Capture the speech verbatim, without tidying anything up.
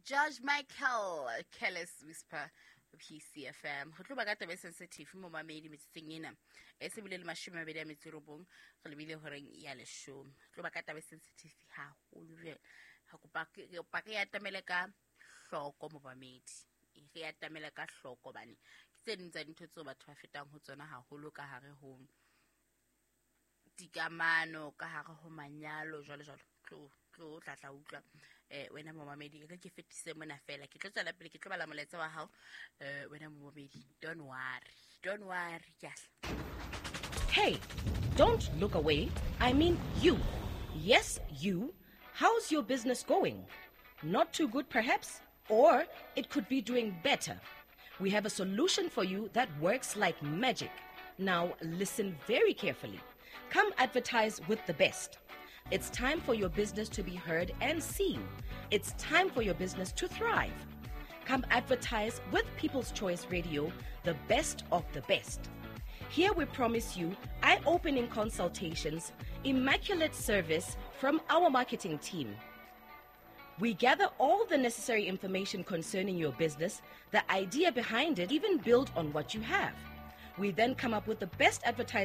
George Michael, Careless Whisper, P C F M. Ho tlo ba ka tabe sensitive mo mamedi metseng ena. E se bile le mashome a bedi a metso robong re le bile horeng ya leshome. Tlo ba ka tabe sensitive ha ho le ha ko pa ke pa ke ya tamele ka hloko mo mamedi. E re ya tamele ka hloko bane. Ke tse ding tsa dintho tseo batho ba fetang ho tsona haholo ka hare ho dikamano ka hare ho manyalo jwale jwale tlo tlo tla tla utlwa eh wena momamedi ke ke fetise mona fela ke tlo tsala pele ke tlo bala moletsa wa hao eh wena momamedi don't worry don't worry yes. Hey, don't look away. I mean you. Yes, you. How's your business going? Not too good perhaps, or it could be doing better. We have a solution for you that works like magic. Now listen very carefully. Come advertise with the best. It's time for your business to be heard and seen. It's time for your business to thrive. Come advertise with People's Choice Radio, the best of the best. Here we promise you eye-opening consultations, immaculate service from our marketing team. We gather all the necessary information concerning your business, the idea behind it, even build on what you have. We then come up with the best advertising